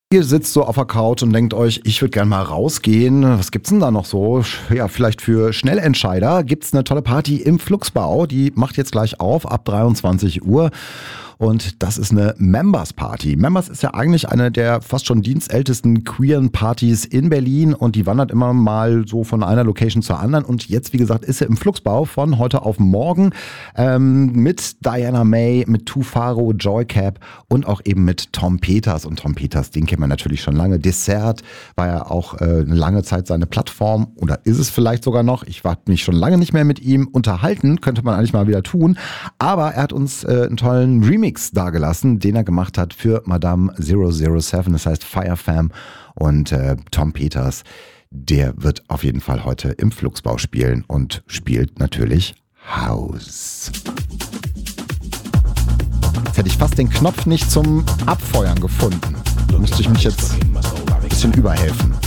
Ihr sitzt so auf der Couch und denkt euch, ich würde gerne mal rausgehen. Was gibt's denn da noch so? Ja, vielleicht für Schnellentscheider gibt's eine tolle Party im Flugsbau. Die macht jetzt gleich auf ab 23 Uhr. Und das ist eine Members Party. Members ist ja eigentlich eine der fast schon dienstältesten queeren Partys in Berlin und die wandert immer mal so von einer Location zur anderen. Und jetzt, wie gesagt, ist sie im Flugsbau von heute auf morgen mit Diana May, mit Tufaro, Joycap und auch eben mit Tom Peters. Und Tom Peters, den kennt man natürlich schon lange. Dessert war ja auch eine lange Zeit seine Plattform oder ist es vielleicht sogar noch. Ich habe mich schon lange nicht mehr mit ihm unterhalten, könnte man eigentlich mal wieder tun. Aber er hat uns einen tollen Remix dagelassen, den er gemacht hat für Madame 007, das heißt Fire Fam. Und Tom Peters, der wird auf jeden Fall heute im Flugsbau spielen und spielt natürlich House. Jetzt hätte ich fast den Knopf nicht zum Abfeuern gefunden. Da müsste ich mich jetzt ein bisschen überhelfen.